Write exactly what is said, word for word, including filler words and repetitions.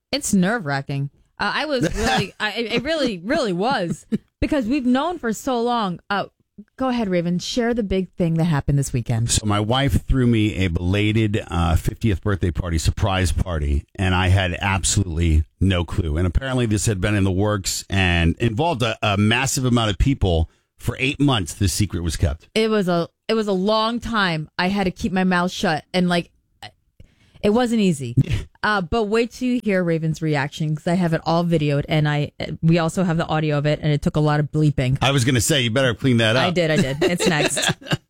It's nerve wracking. Uh, I was really, I, it really, really was because we've known for so long. Uh, go ahead, Raven. Share the big thing that happened this weekend. So my wife threw me a belated uh, fiftieth birthday party, surprise party, and I had absolutely no clue. And apparently this had been in the works and involved a, a massive amount of people. For eight months, this secret was kept. It was a, it was a long time. I had to keep my mouth shut, and like, it wasn't easy. Uh, but wait till you hear Raven's reaction because I have it all videoed, and I we also have the audio of it, and it took a lot of bleeping. I was going to say you better clean that up. I did, I did. It's next.